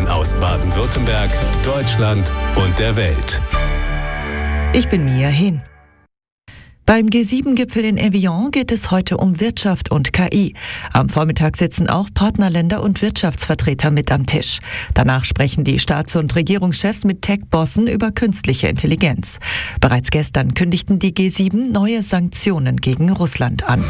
Nachrichten aus Baden-Württemberg, Deutschland und der Welt. Ich bin Mia Hin. Beim G7-Gipfel in Evian geht es heute um Wirtschaft und KI. Am Vormittag sitzen auch Partnerländer und Wirtschaftsvertreter mit am Tisch. Danach sprechen die Staats- und Regierungschefs mit Tech-Bossen über künstliche Intelligenz. Bereits gestern kündigten die G7 neue Sanktionen gegen Russland an.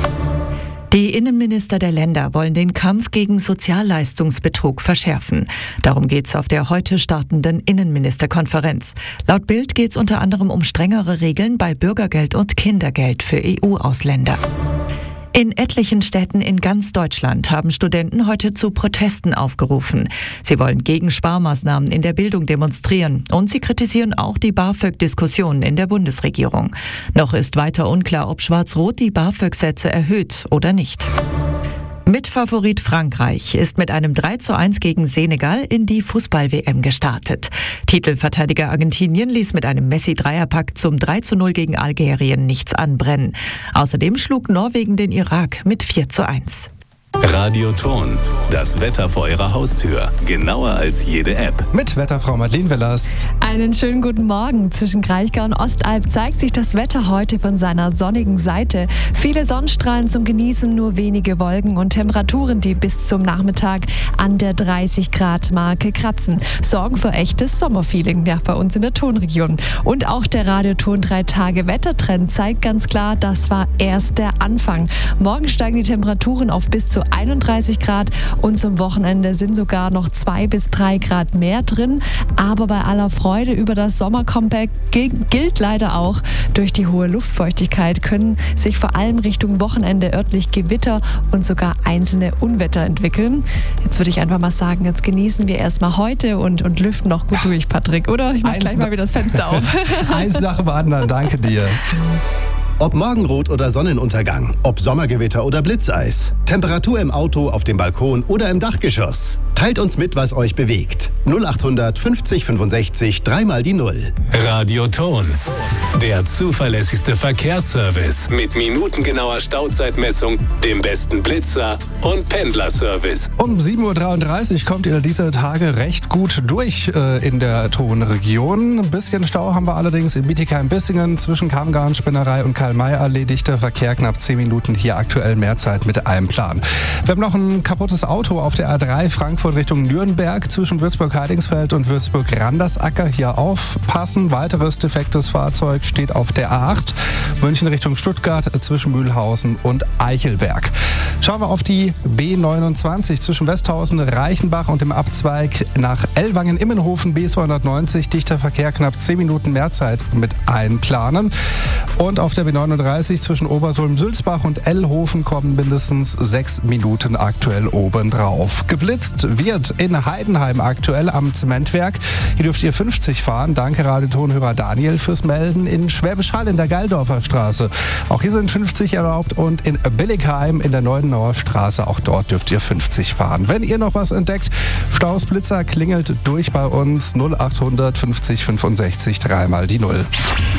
Die Innenminister der Länder wollen den Kampf gegen Sozialleistungsbetrug verschärfen. Darum geht es auf der heute startenden Innenministerkonferenz. Laut Bild geht es unter anderem um strengere Regeln bei Bürgergeld und Kindergeld für EU-Ausländer. In etlichen Städten in ganz Deutschland haben Studenten heute zu Protesten aufgerufen. Sie wollen gegen Sparmaßnahmen in der Bildung demonstrieren und sie kritisieren auch die BAföG-Diskussionen in der Bundesregierung. Noch ist weiter unklar, ob Schwarz-Rot die BAföG-Sätze erhöht oder nicht. Mitfavorit Frankreich ist mit einem 3:1 gegen Senegal in die Fußball-WM gestartet. Titelverteidiger Argentinien ließ mit einem Messi-Dreierpack zum 3:0 gegen Algerien nichts anbrennen. Außerdem schlug Norwegen den Irak mit 4:1. Radioton, das Wetter vor Ihrer Haustür. Genauer als jede App. Mit Wetterfrau Madeleine Willers. Einen schönen guten Morgen. Zwischen Kraichgau und Ostalb zeigt sich das Wetter heute von seiner sonnigen Seite. Viele Sonnenstrahlen zum Genießen, nur wenige Wolken und Temperaturen, die bis zum Nachmittag an der 30-Grad-Marke kratzen. Sorgen für echtes Sommerfeeling bei uns in der Tonregion. Und auch der Radioton 3-Tage-Wettertrend zeigt ganz klar, das war erst der Anfang. Morgen steigen die Temperaturen auf bis zu 31 Grad und zum Wochenende sind sogar noch 2 bis 3 Grad mehr drin. Aber bei aller Freude über das Sommercomeback gilt leider auch, durch die hohe Luftfeuchtigkeit können sich vor allem Richtung Wochenende örtlich Gewitter und sogar einzelne Unwetter entwickeln. Jetzt würde ich einfach mal sagen, jetzt genießen wir erstmal heute und lüften noch gut durch, Patrick, oder? Ich mache gleich mal wieder das Fenster auf. Eins nach dem anderen, danke dir. Ob Morgenrot oder Sonnenuntergang, ob Sommergewitter oder Blitzeis, Temperatur im Auto, auf dem Balkon oder im Dachgeschoss. Teilt uns mit, was euch bewegt. 0800 50 65 3 die 0. Radioton, der zuverlässigste Verkehrsservice mit minutengenauer Stauzeitmessung, dem besten Blitzer und Pendlerservice. Um 7:33 Uhr kommt ihr dieser Tage recht gut durch in der Tonregion. Ein bisschen Stau haben wir allerdings in Bietigheim-Bissingen zwischen Kamgarn, Spinnerei und Karl-May-Allee. Dichter Verkehr, knapp 10 Minuten hier aktuell Mehrzeit mit einem Plan. Wir haben noch ein kaputtes Auto auf der A3 Frankfurt Richtung Nürnberg zwischen Würzburg-Heidingsfeld und Würzburg-Randersacker. Hier aufpassen. Weiteres defektes Fahrzeug steht auf der A8 München Richtung Stuttgart zwischen Mühlhausen und Eichelberg. Schauen wir auf die B29 zwischen Westhausen, Reichenbach und dem Abzweig nach Ellwangen-Immenhofen B290. Dichter Verkehr, knapp 10 Minuten Mehrzeit mit einplanen. Und auf der B39 zwischen Obersulm-Sülzbach und Ellhofen kommen mindestens 6 Minuten aktuell obendrauf. Geblitzt wird in Heidenheim aktuell am Zementwerk. Hier dürft ihr 50 fahren. Danke Radiotonhörer Daniel fürs Melden. In Schwäbisch Hall in der Geildorfer Straße. Auch hier sind 50 erlaubt und in Billigheim in der Neudenauer Straße. Auch dort dürft ihr 50 fahren. Wenn ihr noch was entdeckt, Staus, Blitzer, klingelt durch bei uns 0800 50 65 3 die 0.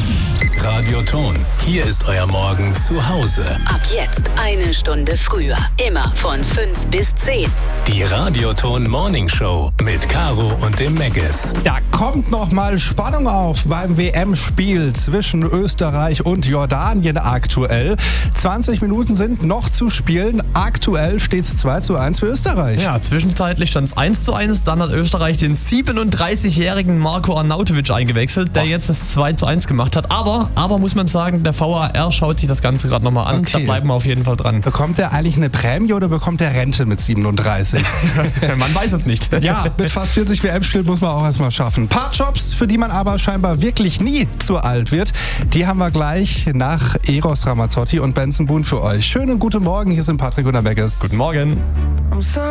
Radioton, hier ist euer Morgen zu Hause. Ab jetzt 1 Stunde früher. Immer von 5 bis 10. Die Radioton Morning Show mit Caro und dem Meggis. Da kommt noch mal Spannung auf beim WM-Spiel zwischen Österreich und Jordanien aktuell. 20 Minuten sind noch zu spielen. Aktuell steht es 2:1 für Österreich. Ja, zwischenzeitlich stand es 1:1. Dann hat Österreich den 37-jährigen Marko Arnautovic eingewechselt, der jetzt das 2:1 gemacht hat. Aber muss man sagen, der VAR schaut sich das Ganze gerade nochmal an. Okay. Da bleiben wir auf jeden Fall dran. Bekommt er eigentlich eine Prämie oder bekommt er Rente mit 37? Man weiß es nicht. Ja, mit fast 40 WM-Spielen muss man auch erstmal schaffen. Ein paar Jobs, für die man aber scheinbar wirklich nie zu alt wird, die haben wir gleich nach Eros Ramazzotti und Benson Boone für euch. Schönen guten Morgen, hier sind Patrick und der Meggis. Guten Morgen.